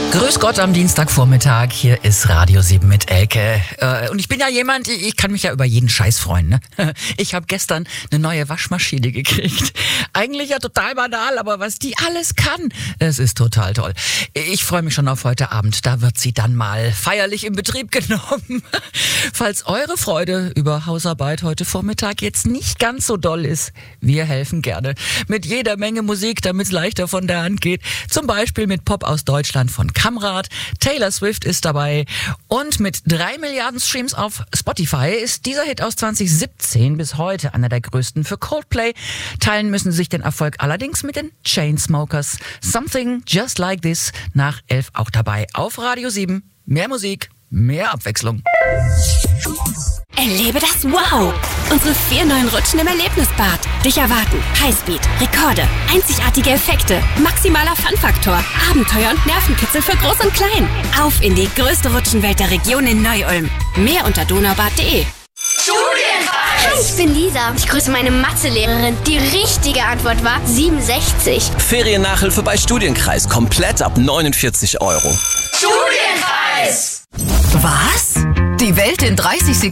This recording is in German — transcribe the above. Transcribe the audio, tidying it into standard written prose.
Grüß Gott am Dienstagvormittag, hier ist Radio 7 mit Elke. Und ich bin ja jemand, ich kann mich ja über jeden Scheiß freuen, ne? Ich habe gestern eine neue Waschmaschine gekriegt. Eigentlich ja total banal, aber was die alles kann, es ist total toll. Ich freue mich schon auf heute Abend, da wird sie dann mal feierlich in Betrieb genommen. Falls eure Freude über Hausarbeit heute Vormittag jetzt nicht ganz so doll ist, wir helfen gerne. Mit jeder Menge Musik, damit es leichter von der Hand geht. Zum Beispiel mit Pop aus Deutschland von Kamrat, Taylor Swift ist dabei und mit 3 Milliarden Streams auf Spotify ist dieser Hit aus 2017 bis heute einer der größten für Coldplay. Teilen müssen sich den Erfolg allerdings mit den Chainsmokers. Something Just Like This nach 11 auch dabei auf Radio 7. Mehr Musik, mehr Abwechslung. Erlebe das Wow! Unsere 4 neuen Rutschen im Erlebnisbad. Dich erwarten Highspeed, Rekorde, einzigartige Effekte, maximaler Fun-Faktor, Abenteuer und Nervenkitzel für Groß und Klein. Auf in die größte Rutschenwelt der Region in Neu-Ulm. Mehr unter donaubad.de. Studienreis! Hi, ich bin Lisa. Ich grüße meine Mathelehrerin. Die richtige Antwort war 67. Feriennachhilfe bei Studienkreis. Komplett ab 49 €. Studienreis! Was? Die Welt in 30 Sekunden?